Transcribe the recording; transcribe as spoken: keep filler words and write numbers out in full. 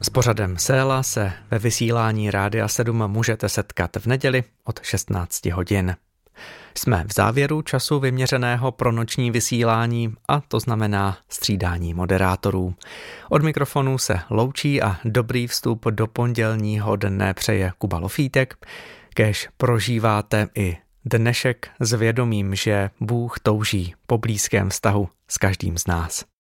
S pořadem Séla se ve vysílání Rádia sedm můžete setkat v neděli od šestnáct hodin. Jsme v závěru času vyměřeného pro noční vysílání a to znamená střídání moderátorů. Od mikrofonu se loučí a dobrý vstup do pondělního dne přeje Kuba Lofítek. Kéž prožíváte i dnešek s vědomím, že Bůh touží po blízkém vztahu s každým z nás.